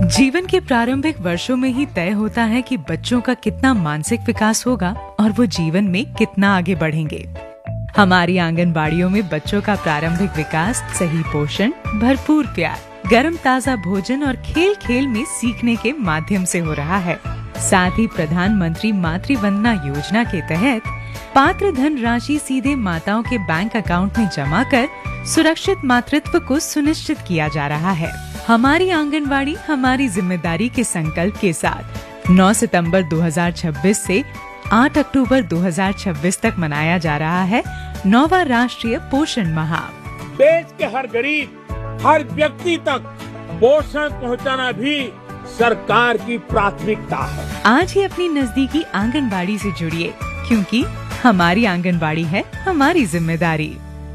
जीवन के प्रारंभिक वर्षों में ही तय होता है कि बच्चों का कितना मानसिक विकास होगा और वो जीवन में कितना आगे बढ़ेंगे। हमारी आंगनबाड़ियों में बच्चों का प्रारंभिक विकास सही पोषण, भरपूर प्यार, गर्म ताजा भोजन और खेल खेल में सीखने के माध्यम से हो रहा है। साथ ही प्रधानमंत्री मातृ वंदना योजना के तहत पात्र धन राशि सीधे माताओं के बैंक अकाउंट में जमा कर सुरक्षित मातृत्व को सुनिश्चित किया जा रहा है। हमारी आंगनवाड़ी हमारी जिम्मेदारी के संकल्प के साथ 9 सितंबर 2026 से 8 अक्टूबर 2026 तक मनाया जा रहा है 9वां राष्ट्रीय पोषण माह। देश के हर गरीब, हर व्यक्ति तक पोषण पहुंचाना भी सरकार की प्राथमिकता है। आज ही अपनी नजदीकी आंगनबाड़ी से जुड़िए, क्योंकि हमारी आंगनबाड़ी है हमारी जिम्मेदारी।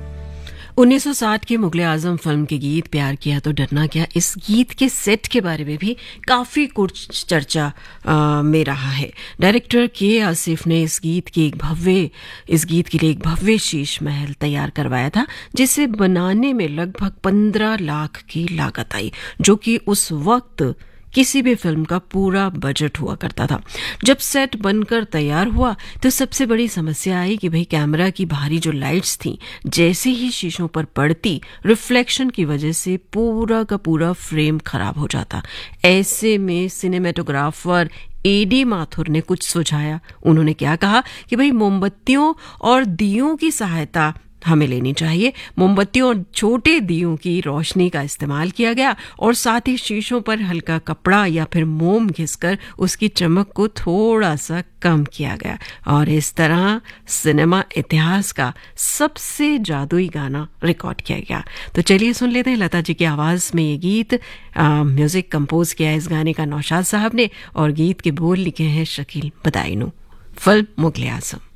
1960 की मुगले आजम फिल्म के गीत प्यार किया तो डरना क्या, इस गीत के सेट के बारे में भी काफी कुछ चर्चा में रहा है। डायरेक्टर के आसिफ ने इस गीत के लिए एक भव्य शीश महल तैयार करवाया था, जिसे बनाने में लगभग 15 लाख की लागत आई, जो कि उस वक्त किसी भी फिल्म का पूरा बजट हुआ करता था। जब सेट बनकर तैयार हुआ तो सबसे बड़ी समस्या आई कि भाई कैमरा की बाहरी जो लाइट्स थी, जैसे ही शीशों पर पड़ती, रिफ्लेक्शन की वजह से पूरा का पूरा फ्रेम खराब हो जाता। ऐसे में सिनेमेटोग्राफर एडी माथुर ने कुछ सुझाया। उन्होंने क्या कहा कि भाई मोमबत्तियों और दियों की सहायता हमें लेनी चाहिए। मोमबत्तियों और छोटे दियों की रोशनी का इस्तेमाल किया गया और साथ ही शीशों पर हल्का कपड़ा या फिर मोम घिसकर उसकी चमक को थोड़ा सा कम किया गया और इस तरह सिनेमा इतिहास का सबसे जादुई गाना रिकॉर्ड किया गया। तो चलिए सुन लेते हैं लता जी की आवाज में ये गीत। म्यूजिक कंपोज किया इस गाने का नौशाद साहब ने और गीत के बोल लिखे हैं शकील बदायूं। फिल्म मुगले आजम।